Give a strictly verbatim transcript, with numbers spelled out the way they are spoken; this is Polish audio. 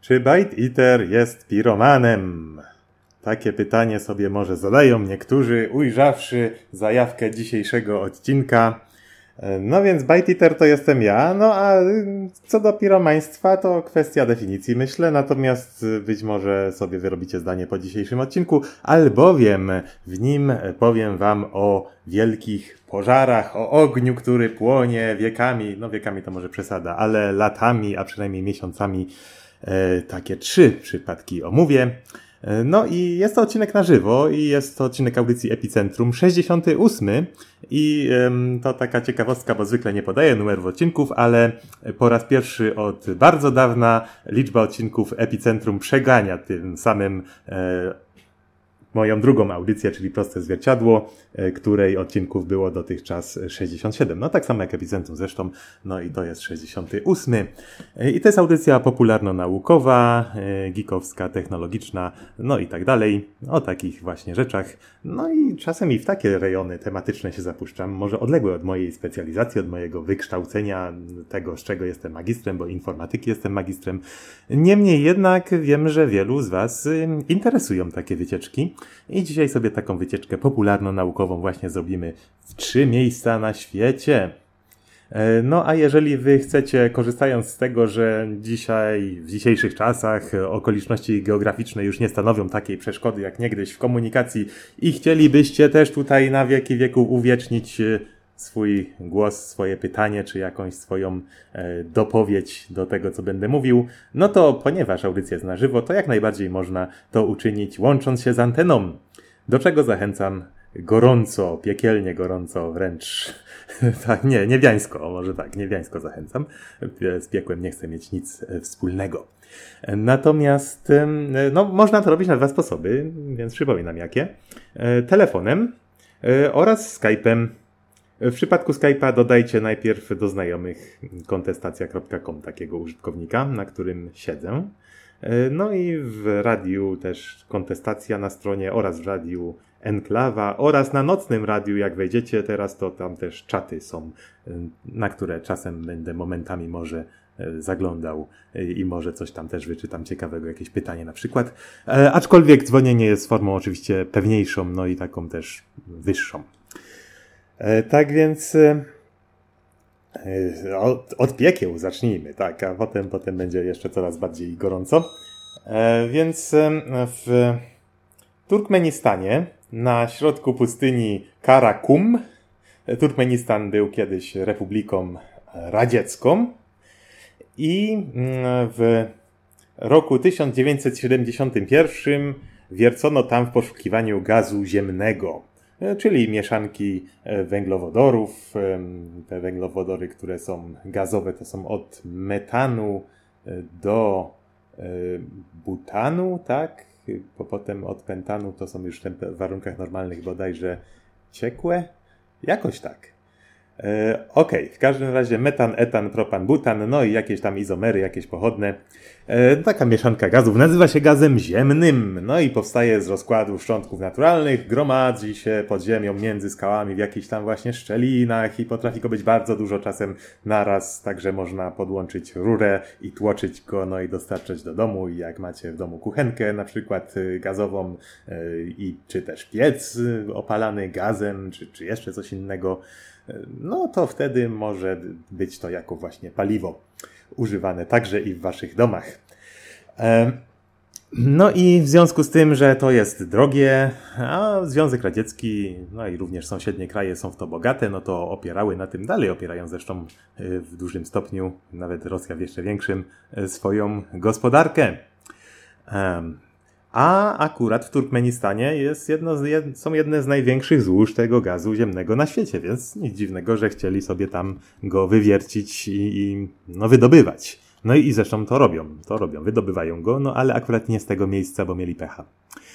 Czy Byte Eater jest piromanem? Takie pytanie sobie może zadają niektórzy, ujrzawszy zajawkę dzisiejszego odcinka. No więc Byte Eater to jestem ja, no a co do piromaństwa to kwestia definicji, myślę, natomiast być może sobie wyrobicie zdanie po dzisiejszym odcinku, albowiem w nim powiem wam o wielkich pożarach, o ogniu, który płonie wiekami, no wiekami to może przesada, ale latami, a przynajmniej miesiącami. E, takie trzy przypadki omówię. E, no i jest to odcinek na żywo i jest to odcinek audycji Epicentrum sześćdziesiąty ósmy i e, to taka ciekawostka, bo zwykle nie podaję numerów odcinków, ale po raz pierwszy od bardzo dawna liczba odcinków Epicentrum przegania tym samym e, moją drugą audycję, czyli Proste Zwierciadło, której odcinków było dotychczas sześćdziesiąt siedem. No tak samo jak Epicentrum zresztą, no i to jest sześćdziesiąty ósmy. I to jest audycja popularno-naukowa, geekowska, technologiczna, no i tak dalej, o takich właśnie rzeczach. No i czasem i w takie rejony tematyczne się zapuszczam, może odległe od mojej specjalizacji, od mojego wykształcenia, tego z czego jestem magistrem, bo informatyki jestem magistrem. Niemniej jednak wiem, że wielu z was interesują takie wycieczki. I dzisiaj sobie taką wycieczkę popularno-naukową właśnie zrobimy w trzy miejsca na świecie. No a jeżeli wy chcecie, korzystając z tego, że dzisiaj, w dzisiejszych czasach okoliczności geograficzne już nie stanowią takiej przeszkody jak niegdyś w komunikacji i chcielibyście też tutaj na wieki wieków uwiecznić swój głos, swoje pytanie, czy jakąś swoją e, dopowiedź do tego, co będę mówił, no to ponieważ audycja jest na żywo, to jak najbardziej można to uczynić łącząc się z anteną, do czego zachęcam gorąco, piekielnie gorąco, wręcz tak, nie, niebiańsko, może tak, niebiańsko zachęcam. Z piekłem nie chcę mieć nic wspólnego. Natomiast no, można to robić na dwa sposoby, więc przypominam jakie. Telefonem oraz Skype'em. W przypadku Skype'a dodajcie najpierw do znajomych kontestacja kropka com takiego użytkownika, na którym siedzę. No i w radiu też kontestacja na stronie oraz w radiu Enklawa oraz na nocnym radiu, jak wejdziecie teraz, to tam też czaty są, na które czasem będę momentami może zaglądał i może coś tam też wyczytam ciekawego, jakieś pytanie na przykład. Aczkolwiek dzwonienie jest formą oczywiście pewniejszą, no i taką też wyższą. Tak więc od, od piekieł zacznijmy, tak, a potem, potem będzie jeszcze coraz bardziej gorąco. Więc w Turkmenistanie, na środku pustyni Karakum, Turkmenistan był kiedyś republiką radziecką i w roku tysiąc dziewięćset siedemdziesiątym pierwszym wiercono tam w poszukiwaniu gazu ziemnego, czyli mieszanki węglowodorów. Te węglowodory, które są gazowe, to są od metanu do butanu, tak? Bo potem od pentanu to są już w warunkach normalnych bodajże ciekłe. Jakoś tak. E, Okej, okay. W każdym razie metan, etan, propan, butan, no i jakieś tam izomery, jakieś pochodne. E, taka mieszanka gazów nazywa się gazem ziemnym. No i powstaje z rozkładu szczątków naturalnych, gromadzi się pod ziemią między skałami w jakichś tam właśnie szczelinach i potrafi go być bardzo dużo czasem naraz, także można podłączyć rurę i tłoczyć go, no i dostarczać do domu. I jak macie w domu kuchenkę na przykład gazową e, i czy też piec opalany gazem, czy, czy jeszcze coś innego, no to wtedy może być to jako właśnie paliwo używane także i w waszych domach. No i w związku z tym, że to jest drogie, a Związek Radziecki, no i również sąsiednie kraje są w to bogate, no to opierały na tym, dalej opierają zresztą w dużym stopniu, nawet Rosja w jeszcze większym, swoją gospodarkę. A akurat w Turkmenistanie jest jedno z, jed, są jedne z największych złóż tego gazu ziemnego na świecie, więc nic dziwnego, że chcieli sobie tam go wywiercić i, i no, wydobywać. No i, i zresztą to robią, to robią, wydobywają go, no ale akurat nie z tego miejsca, bo mieli pecha.